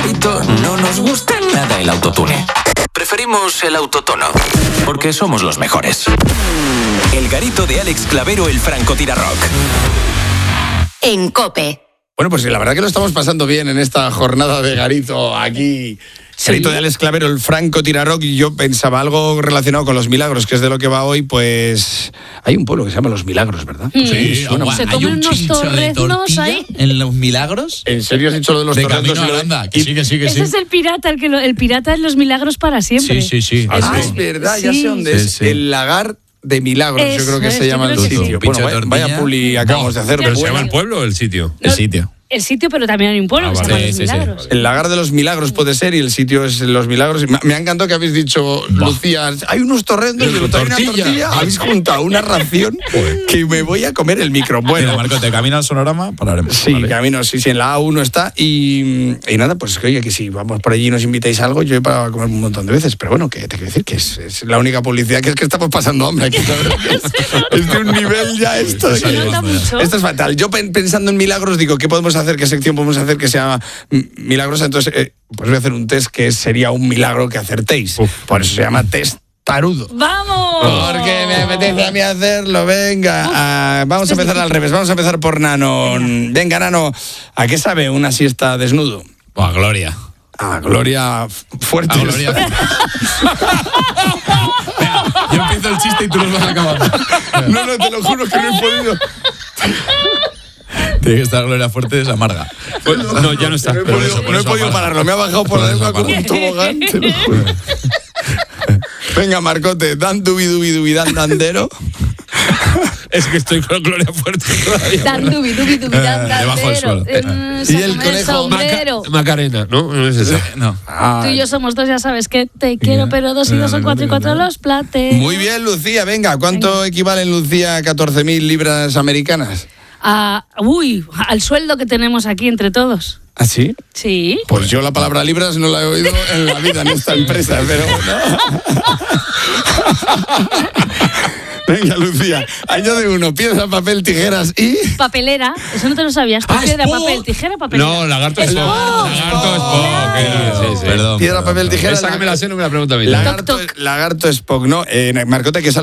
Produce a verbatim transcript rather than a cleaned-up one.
Garito no nos gusta nada el autotune. Preferimos el autotono, porque somos los mejores. El Garito de Alex Clavero, el francotirarrock. En COPE. Bueno, pues la verdad que lo estamos pasando bien en esta jornada de Garito aquí. Sí. Garito de Alex Clavero, el francotirarrock. Y yo pensaba algo relacionado con los milagros, que es de lo que va hoy, pues... Hay un pueblo que se llama Los Milagros, ¿verdad? Mm. Sí, sí agua, ¿se comen un unos torreznos ahí? ¿En Los Milagros? ¿En serio has dicho lo de los de torreznos? Camino a Holanda, que sí, que sí, que Ese sí. es el pirata, el, que lo, el pirata de Los Milagros para siempre. Sí, sí, sí. Ah, ah es verdad, sí. Ya sé dónde sí, es. Sí. El lagar de Milagros, Eso, yo creo que es, se llama el sitio. Sí. Bueno, vaya, vaya publi acabamos de hacer. ¿Pero se llama el pueblo o el sitio? No, el sitio. El sitio, pero también hay un pueblo ah, que vale. se llama sí, Los Milagros. Sí, sí. El lagar de Los Milagros puede ser y el sitio es Los Milagros. Me ha encantado que habéis dicho, bah. Lucía, hay unos torrendos, pero hay una tortilla. Habéis juntado una ración que me voy a comer el micro. Bueno, Mira, Marco, te camino al Sonorama, pararemos. Sí, vale. camino, sí, sí, en la A uno está. Y, y nada, pues oye, que si vamos por allí y nos invitáis a algo, yo he para comer un montón de veces. Pero bueno, que te quiero decir que es, es la única publicidad que es que estamos pasando hambre aquí. Es de un nivel ya esto. Se nota mucho. Esto es fatal. Yo pensando en milagros digo, ¿qué podemos hacer? ¿Qué sección podemos hacer que sea milagrosa? Entonces, eh, pues voy a hacer un test que sería un milagro que acertéis. Uf. Por eso se llama test tarudo. ¡Vamos! Porque me apetece a mí hacerlo, venga. Ah, vamos a empezar al revés, vamos a empezar por Nano. Venga, Nano, ¿a qué sabe una siesta desnudo? A Gloria. A Gloria fuerte. A Gloria. Yo empiezo el chiste y tú lo vas a acabar. No, no, te lo juro que no he podido. Tiene que estar Gloria Fuerte, es amarga. Pues, no, ya no está. No he podido, eso, no he podido pararlo, me ha bajado por, por la lengua como un tobogán. Te lo juro. Venga, Marcote, dan dubi dubi dubi dan dandero. Es que estoy con Gloria Fuerte todavía. Dan dubi dubi dubi dan dandero. Debajo del suelo. Eh, y el conejo Maca, Macarena, ¿no? No es esa. No. Ah. Tú y yo somos dos, ya sabes que te quiero, yeah. pero dos y dos son cuatro y cuatro los plates. Muy bien, Lucía, venga, ¿cuánto venga. equivalen, Lucía, a catorce mil libras americanas? Uh, uy, al sueldo que tenemos aquí entre todos. ¿Ah, sí? Sí. Pues yo la palabra libras no la he oído en la vida en esta empresa, pero no. Venga, Lucía, añade uno, piedra, papel, tijeras y... Papelera, eso no te lo sabías. Ah, piedra, Spock. papel, tijera, papelera. No, lagarto es Spock. Lagarto es Spock. Sí, sí. Perdón. Piedra, papel, tijera. Esa que me la sé no me la pregunta a mí. Lagarto, lagarto Spock, ¿no? Eh, Marcote, que sale